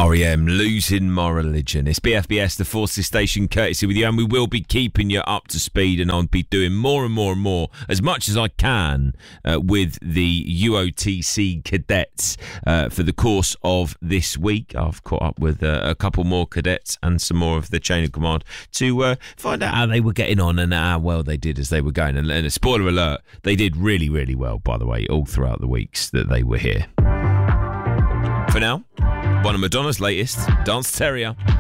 REM, Losing My Religion. It's BFBS, the Forces Station courtesy with you, and we will be keeping you up to speed, and I'll be doing more and more and more, as much as I can, with the UOTC cadets for the course of this week. I've caught up with a couple more cadets and some more of the chain of command to find out how they were getting on and how well they did as they were going. And a spoiler alert, they did really, really well, by the way, all throughout the weeks that they were here. For now, one of Madonna's latest, Dance Terrier.